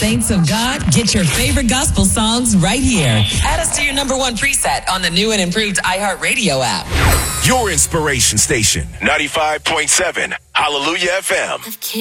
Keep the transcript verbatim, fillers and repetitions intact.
Saints of God, get your favorite gospel songs right here. Add us to your number one preset on the new and improved iHeartRadio app. Your inspiration station, ninety-five point seven, Hallelujah F M.